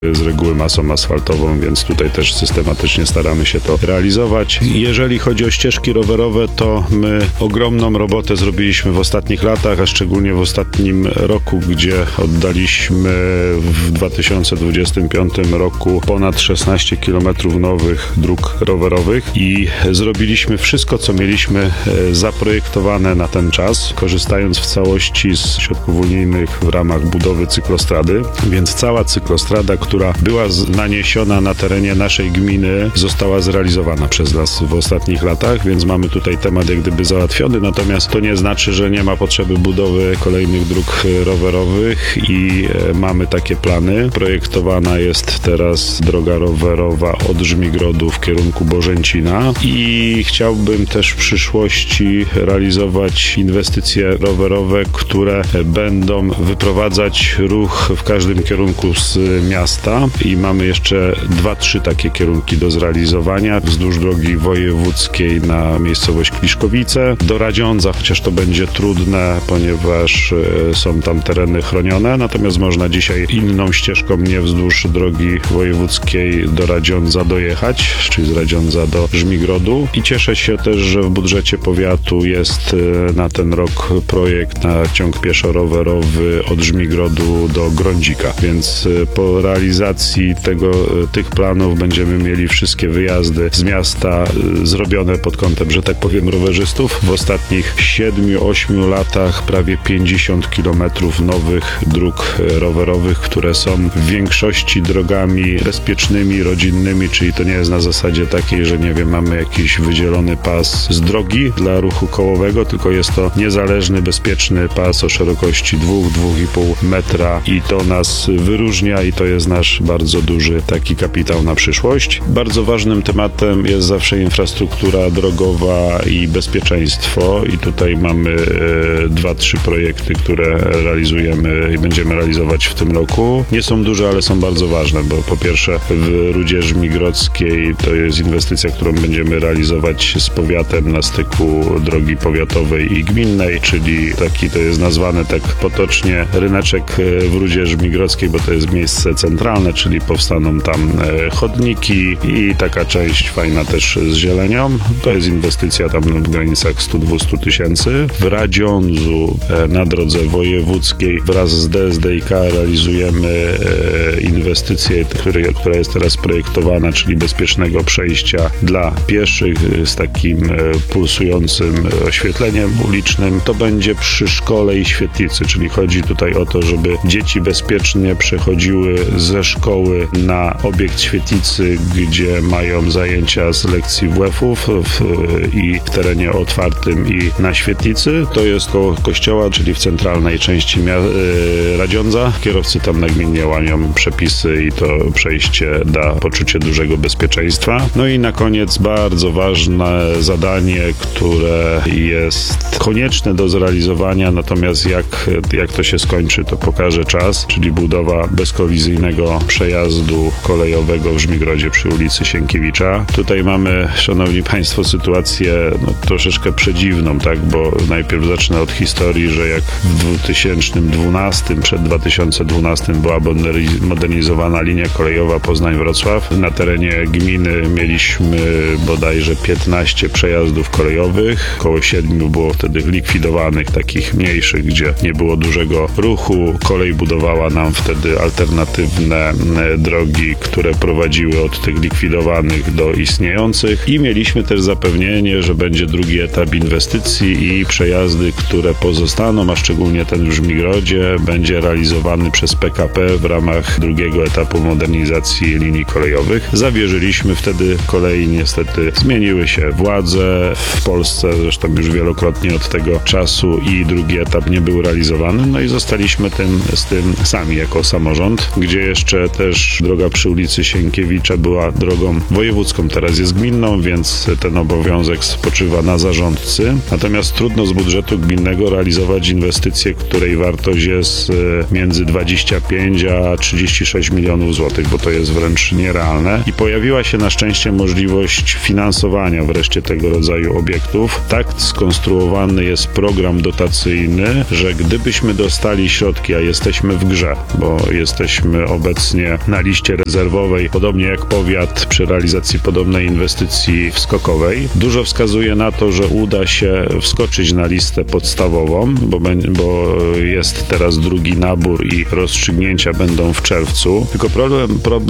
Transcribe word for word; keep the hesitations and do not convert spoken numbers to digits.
z reguły masą asfaltową, więc tutaj też systematycznie staramy się to realizować. Jeżeli chodzi o ścieżki rowerowe, to my ogromną robotę zrobiliśmy w ostatnich latach, a szczególnie w ostatnim roku, gdzie oddaliśmy w dwa tysiące dwudziestym piątym roku ponad szesnaście kilometrów nowych dróg rowerowych i zrobiliśmy wszystko, co mieliśmy zaprojektowane na ten czas, korzystając w całości z środków unijnych w ramach budowy cyklostrady, więc cała cyklostrada, która była naniesiona na terenie naszej gminy, została zrealizowana przez nas w ostatnich latach, więc mamy tutaj temat jak gdyby załatwiony, natomiast to nie znaczy, że nie ma potrzeby budowy kolejnych dróg rowerowych i mamy takie plany. Projektowana jest teraz droga rowerowa od Żmigrodu w kierunku Bożęcina i chciałbym też w przyszłości realizować inwestycje rowerowe, które będą wyprowadzać ruch w każdym kierunku z miasta i mamy jeszcze dwa, trzy takie kierunki do zrealizowania wzdłuż drogi wojewódzkiej na miejscowość Kliszkowice do Radziądza, chociaż to będzie trudne, ponieważ są tam tereny chronione, natomiast można dzisiaj inną ścieżką, nie wzdłuż drogi wojewódzkiej do Radziądza dojechać, czyli z Radziądza do Żmigrodu i cieszę się też, że w budżecie powiatu jest na ten rok projekt na ciąg pieszo-rowerowy od Żmigrodu do Grądzika, więc po realizacji tego, tych planów będziemy mieli wszystkie wyjazdy z miasta zrobione pod kątem, że tak powiem, rowerzystów. W ostatnich siedmiu, ośmiu latach prawie pięćdziesiąt kilometrów nowych dróg rowerowych, które są w większości drogami bezpiecznymi, rodzinnymi, czyli to nie jest na zasadzie takiej, że nie wiem, mamy jakiś wydzielony pas z drogi dla ruchu kołowego, tylko jest to niezależny, bezpieczny pas o szerokości dwa do dwóch i pół metra i to nas wyróżnia i to jest nasz bardzo duży taki kapitał na przyszłość. Bardzo ważnym tematem jest zawsze infrastruktura drogowa i bezpieczeństwo i tutaj mamy e, dwa, trzy projekty, które realizujemy i będziemy realizować w tym roku. Nie są duże, ale są bardzo ważne, bo po pierwsze w Rudzie Żmigrodzkiej to jest inwestycja, którą będziemy realizować z powiatem na styku drogi powiatowej i gminnej, czyli taki to jest nazwane tak potocznie ryneczek w Rudzie Żmigrodzkiej, bo to jest miejsce centralne, czyli powstaną tam chodniki i taka część fajna też z zielenią. To jest inwestycja tam w granicach sto do dwustu tysięcy. W Radziądzu na drodze wojewódzkiej wraz z D S D I K realizujemy inwestycję, która jest teraz projektowana, czyli bezpiecznego przejścia dla pieszych z takim pulsującym oświetleniem ulicznym. To będzie przy szkole i świetlicy, czyli chodzi tutaj o to, żeby dzieci bezpiecznie przechodziły ze szkoły na obiekt świetlicy, gdzie mają zajęcia z lekcji W F-ów w, i w terenie otwartym i na świetlicy. To jest koło kościoła, czyli w centralnej części mia- Radziądza. Kierowcy tam nagminnie łamią przepisy i to przejście da poczucie dużego bezpieczeństwa. No i na koniec bardzo ważne zadanie, które jest konieczne do zrealizowania, natomiast jak, jak to się skończy, to pokaże czas, czyli budowa bezkolizyjnego przejazdu kolejowego w Żmigrodzie przy ulicy Sienkiewicza. Tutaj mamy, szanowni państwo, sytuację no, troszeczkę przedziwną, tak, bo najpierw zacznę od historii, że jak w dwa tysiące dwunastym, przed dwa tysiące dwunastym była modernizowana linia kolejowa Poznań-Wrocław. Na terenie gminy mieliśmy bodajże piętnaście przejazdów kolejowych, około siedmiu było wtedy likwidowanych, takich mniejszych, gdzie nie było dużego ruchu. Kolej budowała nam wtedy alternatywne drogi, które prowadziły od tych likwidowanych do istniejących i mieliśmy też zapewnienie, że będzie drugi etap inwestycji i przejazdy, które pozostaną, a szczególnie ten w Żmigrodzie, będzie realizowany przez P K P w ramach drugiego etapu modernizacji linii kolejowych. Zawierzyliśmy wtedy kolei, niestety zmieniły się władze w Polsce, zresztą już wielokrotnie od tego czasu i drugi etap nie był realizowany, no i zostaliśmy tym, z tym sami jako samorząd, gdzie jeszcze też droga przy ulicy Sienkiewicza była drogą wojewódzką, teraz jest gminną, więc ten obowiązek spoczywa na zarządcy. Natomiast trudno z budżetu gminnego realizować inwestycję, której wartość jest między dwadzieścia pięć a trzydzieści sześć milionów złotych, bo to jest wręcz nierealne. I pojawiła się na szczęście możliwość finansowania wreszcie tego rodzaju obiektów. Tak skonstruowany jest program dotacyjny, że gdybyśmy dostali środki, a jesteśmy w grze, bo jesteśmy obecnie obecnie na liście rezerwowej, podobnie jak powiat przy realizacji podobnej inwestycji w Skokowej. Dużo wskazuje na to, że uda się wskoczyć na listę podstawową, bo, bo jest teraz drugi nabór i rozstrzygnięcia będą w czerwcu. Tylko problem, pro,